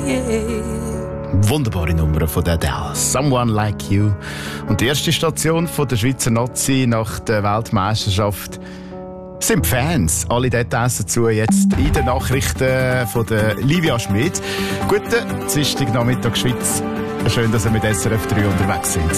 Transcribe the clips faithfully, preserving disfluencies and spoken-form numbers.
Wunderbare Nummer von der Adele, «Someone Like You». Und die erste Station von der Schweizer Nazi nach der Weltmeisterschaft sind die Fans. Alle Details dazu jetzt in den Nachrichten von der Livia Schmid. Guten Dienstagnachmittag Schweiz. Schön, dass ihr mit S R F drei unterwegs sind.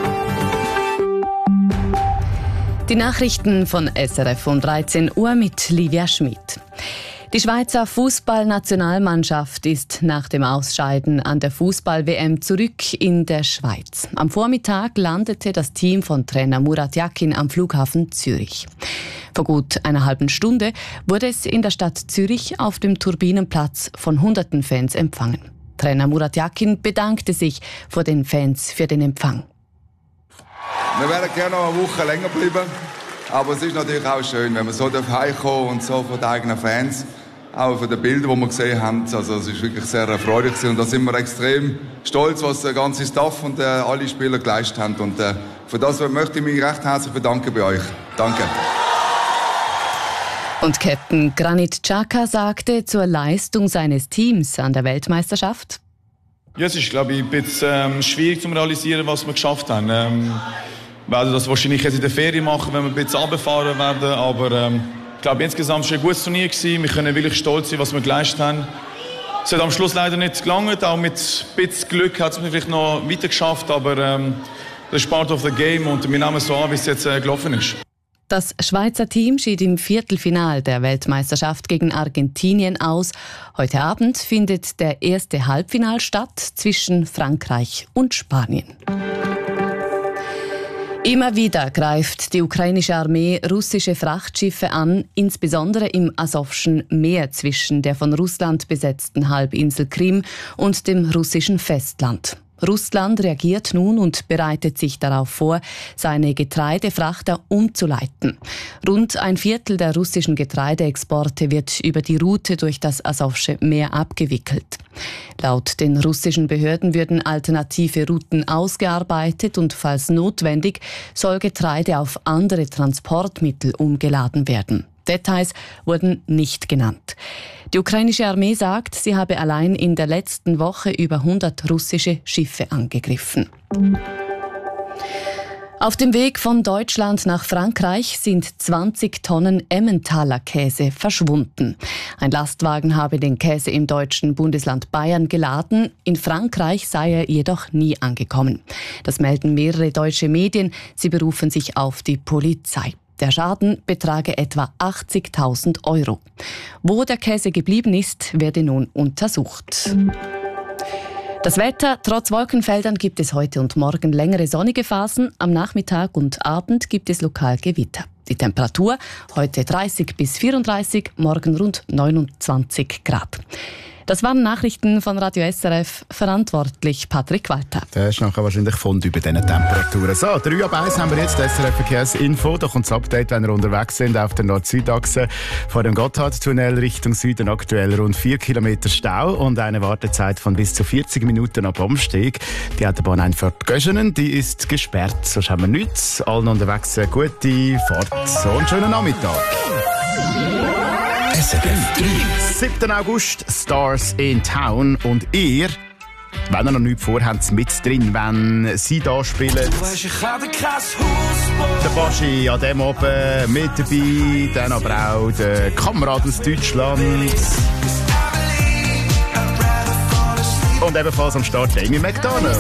Die Nachrichten von S R F um dreizehn Uhr mit Livia Schmid. Die Schweizer Fußballnationalmannschaft ist nach dem Ausscheiden an der Fußball-W M zurück in der Schweiz. Am Vormittag landete das Team von Trainer Murat Yakin am Flughafen Zürich. Vor gut einer halben Stunde wurde es in der Stadt Zürich auf dem Turbinenplatz von hunderten Fans empfangen. Trainer Murat Yakin bedankte sich vor den Fans für den Empfang. Wir wären gerne noch eine Woche länger bleiben, aber es ist natürlich auch schön, wenn man so heimkommen und so von den eigenen Fans, auch von den Bildern, die wir gesehen haben. Also es ist wirklich sehr erfreulich und da sind wir extrem stolz, was der ganze Staff und äh, alle Spieler geleistet haben. Und äh, für das möchte ich mich recht herzlich bedanken bei euch. Danke. Und Captain Granit Xhaka sagte zur Leistung seines Teams an der Weltmeisterschaft: Ja, es ist, glaube ich, ein bisschen ähm, schwierig zu realisieren, was wir geschafft haben. Ähm, wir werden das wahrscheinlich jetzt in der Ferien machen, wenn wir ein bisschen runterfahren werden. Aber ähm, ich glaube, insgesamt war es ein gutes Turnier gewesen. Wir können wirklich stolz sein, was wir geleistet haben. Es hat am Schluss leider nicht gelangt. Auch mit ein bisschen Glück hat es mir vielleicht noch weiter geschafft. Aber ähm, das ist part of the game und wir nehmen es so an, wie es jetzt äh, gelaufen ist. Das Schweizer Team schied im Viertelfinal der Weltmeisterschaft gegen Argentinien aus. Heute Abend findet der erste Halbfinal statt zwischen Frankreich und Spanien. Immer wieder greift die ukrainische Armee russische Frachtschiffe an, insbesondere im Asowschen Meer zwischen der von Russland besetzten Halbinsel Krim und dem russischen Festland. Russland reagiert nun und bereitet sich darauf vor, seine Getreidefrachter umzuleiten. Rund ein Viertel der russischen Getreideexporte wird über die Route durch das Asowsche Meer abgewickelt. Laut den russischen Behörden würden alternative Routen ausgearbeitet und falls notwendig soll Getreide auf andere Transportmittel umgeladen werden. Details wurden nicht genannt. Die ukrainische Armee sagt, sie habe allein in der letzten Woche über hundert russische Schiffe angegriffen. Auf dem Weg von Deutschland nach Frankreich sind zwanzig Tonnen Emmentaler Käse verschwunden. Ein Lastwagen habe den Käse im deutschen Bundesland Bayern geladen. In Frankreich sei er jedoch nie angekommen. Das melden mehrere deutsche Medien. Sie berufen sich auf die Polizei. Der Schaden betrage etwa achtzigtausend Euro. Wo der Käse geblieben ist, werde nun untersucht. Das Wetter: Trotz Wolkenfeldern gibt es heute und morgen längere sonnige Phasen. Am Nachmittag und Abend gibt es lokal Gewitter. Die Temperatur: heute dreißig bis vierunddreißig, morgen rund neunundzwanzig Grad. Das waren Nachrichten von Radio S R F, verantwortlich Patrick Walter. Der ist nachher wahrscheinlich Fund über diesen Temperaturen. So, drei ab eins haben wir jetzt, S R F Verkehrsinfo. Da kommt das Update, wenn wir unterwegs sind auf der Nord-Süd-Achse vor dem Gotthardtunnel Richtung Süden. Aktuell rund vier Kilometer Stau und eine Wartezeit von bis zu vierzig Minuten ab Umstieg. Die Autobahn Einfahrt Göschenen, die ist gesperrt. Sonst haben wir nichts. Allen unterwegs eine gute Fahrt. So, einen schönen Nachmittag. S R F drei. siebten August, Stars in Town. Und ihr, wenn ihr noch nichts vorhabt, mit drin, wenn sie da spielen. Der Baschi an dem oben mit dabei, dann aber auch der Kamerad aus Deutschland. Und ebenfalls am Start Amy McDonald.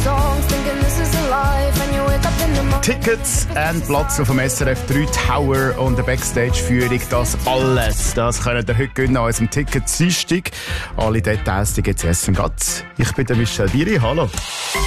Tickets und Platz auf dem S R F drei Tower und der Backstage-Führung, das alles, das könnt ihr heute gewinnen an unserem Ticket Dienstag. Alle Details, die gibt es erst im Gatz. Ich bin der Michel Biri, hallo.